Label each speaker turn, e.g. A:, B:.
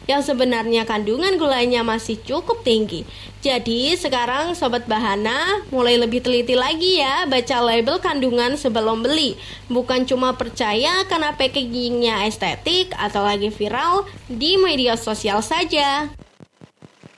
A: yang sebenarnya kandungan gulanya masih cukup tinggi. Jadi sekarang Sobat Bahana mulai lebih teliti lagi ya baca label kandungan sebelum beli. Bukan cuma percaya karena packagingnya estetik atau lagi viral di media sosial saja.